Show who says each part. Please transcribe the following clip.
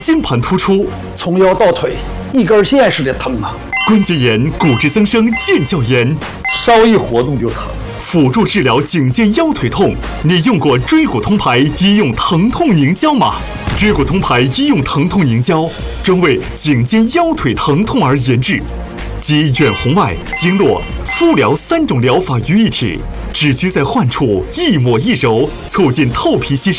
Speaker 1: 筋盘突出，
Speaker 2: 从腰到腿一根线似的疼啊！
Speaker 1: 关节炎、骨质增生、腱鞘炎，
Speaker 2: 稍一活动就疼。
Speaker 1: 辅助治疗颈肩腰腿痛，你用过椎骨通牌医用疼痛凝胶吗？椎骨通牌医用疼痛凝胶专为颈肩腰腿疼痛而研制，集远红外、经络、敷疗3种疗法于一体，只需在患处一抹一揉，促进透皮吸收。